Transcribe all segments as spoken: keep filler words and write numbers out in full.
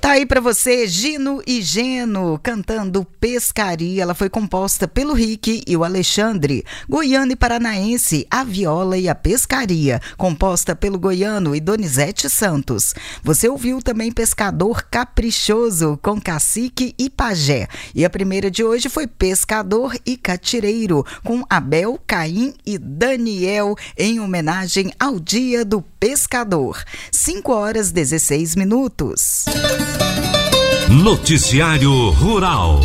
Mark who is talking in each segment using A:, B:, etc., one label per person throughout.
A: Tá aí pra você, Gino e Geno, cantando Pescaria. Ela foi composta pelo Rick e o Alexandre. Goiano e paranaense, a viola e a pescaria, composta pelo goiano e Donizete Santos. Você ouviu também Pescador Caprichoso, com Cacique e Pajé. E a primeira de hoje foi Pescador e Catireiro, com Abel, Caim e Daniel, em homenagem ao Dia do Pescador. cinco horas e dezesseis minutos.
B: Noticiário Rural.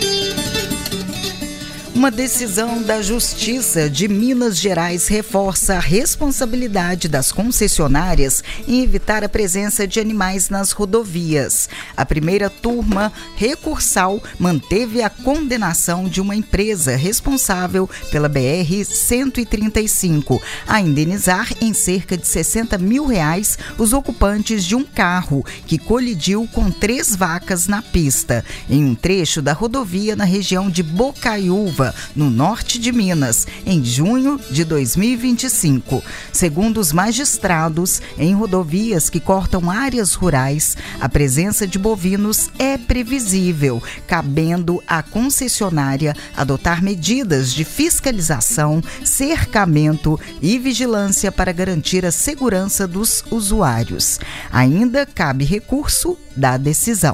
A: Uma decisão da Justiça de Minas Gerais reforça a responsabilidade das concessionárias em evitar a presença de animais nas rodovias. A primeira turma recursal manteve a condenação de uma empresa responsável pela B R cento e trinta e cinco a indenizar em cerca de sessenta mil reais os ocupantes de um carro que colidiu com três vacas na pista, em um trecho da rodovia na região de Bocaiúva, no norte de Minas, em junho de dois mil e vinte e cinco. Segundo os magistrados, em rodovias que cortam áreas rurais, a presença de bovinos é previsível, cabendo à concessionária adotar medidas de fiscalização, cercamento e vigilância para garantir a segurança dos usuários. Ainda cabe recurso da decisão.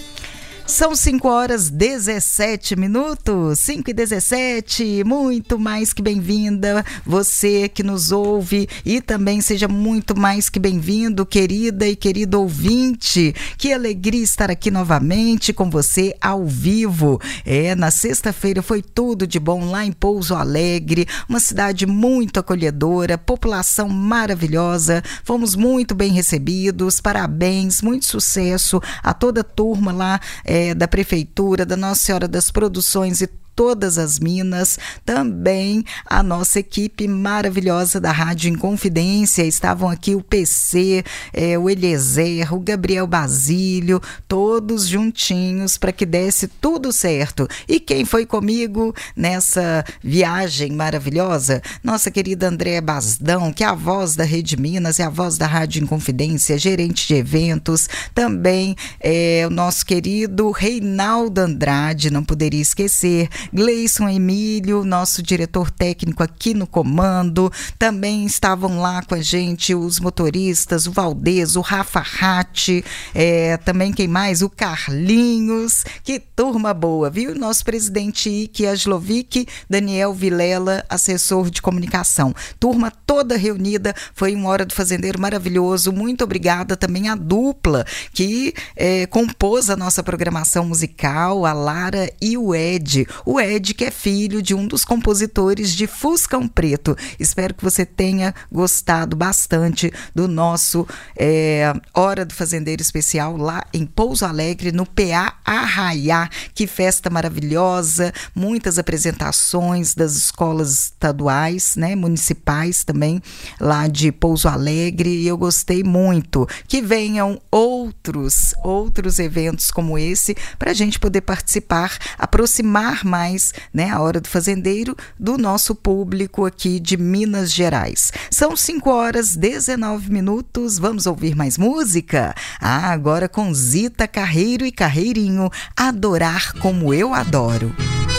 A: São cinco horas e dezessete minutos, cinco e dezessete, muito mais que bem-vinda você que nos ouve e também seja muito mais que bem-vindo, querida e querido ouvinte. Que alegria estar aqui novamente com você ao vivo. É, na sexta-feira foi tudo de bom lá em Pouso Alegre, uma cidade muito acolhedora, população maravilhosa, fomos muito bem recebidos, parabéns, muito sucesso a toda a turma lá, é, É, da Prefeitura, da Nossa Senhora das Produções e todas as minas, também a nossa equipe maravilhosa da Rádio Inconfidência. Estavam aqui o P C, é, o Eliezer, o Gabriel Basílio, todos juntinhos para que desse tudo certo. E quem foi comigo nessa viagem maravilhosa? Nossa querida Andréa Basdão, que é a voz da Rede Minas, é a voz da Rádio Inconfidência, gerente de eventos, também é, o nosso querido Reinaldo Andrade, não poderia esquecer, Gleison Emílio, nosso diretor técnico aqui no comando. Também estavam lá com a gente os motoristas, o Valdez, o Rafa Ratti, é, também quem mais? O Carlinhos. Que turma boa, viu? Nosso presidente Ike Aslovic, Daniel Vilela, assessor de comunicação. Turma toda reunida, foi uma hora do fazendeiro maravilhoso. Muito obrigada também à dupla que é, compôs a nossa programação musical, a Lara e o Ed. O Ed, que é filho de um dos compositores de Fuscão Preto. Espero que você tenha gostado bastante do nosso é, Hora do Fazendeiro Especial lá em Pouso Alegre, no P A Arraiá. Que festa maravilhosa, muitas apresentações das escolas estaduais, né, municipais também, lá de Pouso Alegre, e eu gostei muito. Que venham outros, outros eventos como esse, para a gente poder participar, aproximar mais mais, né, a Hora do Fazendeiro do nosso público aqui de Minas Gerais. São cinco horas e dezenove minutos, vamos ouvir mais música? Ah, agora com Zita Carreiro e Carreirinho, Adorar Como Eu Adoro.